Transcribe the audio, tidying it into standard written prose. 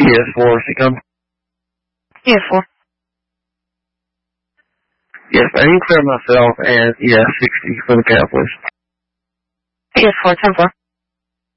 ES4, is he coming? ES4. Yes, I can clear myself and ES60 for the Cowboys. ES4, 10-4.